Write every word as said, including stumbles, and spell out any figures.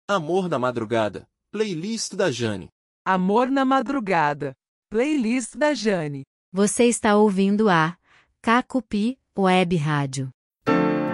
Amor na Madrugada, playlist da Jane. Amor na Madrugada, playlist da Jane. Você está ouvindo a Cacupi Web Rádio.